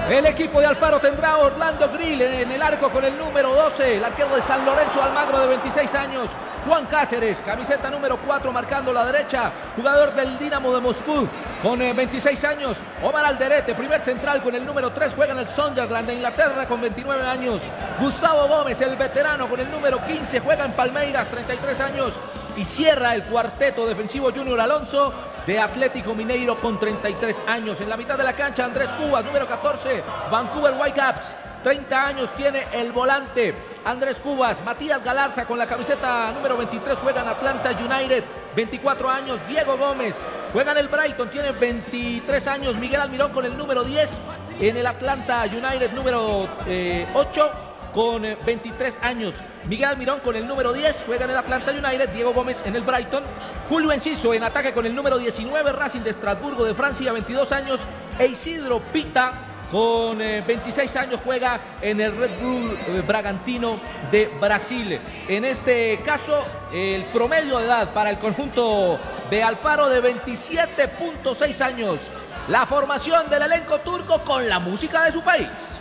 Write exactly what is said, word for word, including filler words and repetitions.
El equipo de Alfaro tendrá a Orlando Grill en el arco con el número doce, el arquero de San Lorenzo Almagro de veintiséis años. Juan Cáceres, camiseta número cuatro, marcando la derecha, jugador del Dinamo de Moscú con eh, veintiséis años. Omar Alderete, primer central con el número tres, juega en el Sunderland de Inglaterra con veintinueve años. Gustavo Gómez, el veterano con el número quince, juega en Palmeiras, treinta y tres años. Y cierra el cuarteto defensivo Junior Alonso de Atlético Mineiro con treinta y tres años. En la mitad de la cancha, Andrés Cubas, número catorce, Vancouver Whitecaps. treinta años tiene el volante Andrés Cubas. Matías Galarza con la camiseta número veintitrés, juega en Atlanta United, veinticuatro años. Diego Gómez juega en el Brighton, tiene veintitrés años. Miguel Almirón con el número diez en el Atlanta United, número eh, ocho, con eh, veintitrés años. Miguel Almirón con el número diez, juega en el Atlanta United. Diego Gómez en el Brighton. Julio Enciso en ataque con el número diecinueve, Racing de Estrasburgo de Francia, veintidós años. E Isidro Pita con eh, veintiséis años, juega en el Red Bull eh, Bragantino de Brasil. En este caso, el promedio de edad para el conjunto de Alfaro de veintisiete punto seis años. La formación del elenco turco con la música de su país.